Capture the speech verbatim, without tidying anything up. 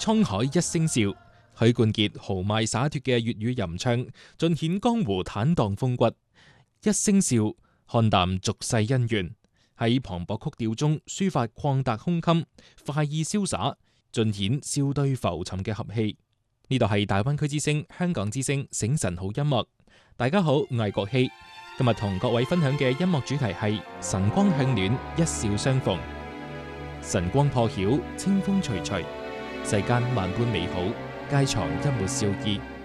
滄海一聲笑，許冠傑豪邁灑脫嘅粵語吟唱，盡顯江湖坦蕩風骨。一聲笑，看淡俗世恩怨，喺磅礴曲調中抒發曠達胸襟、快意瀟灑，盡顯笑對浮沉嘅俠氣。呢度係大灣區之聲、香港之聲醒晨好音樂。大家好，我係國希，今日同各位分享嘅音樂主題係晨光向暖，一笑相逢。晨光破曉，清風徐徐，世間萬般美好，皆藏一抹笑意。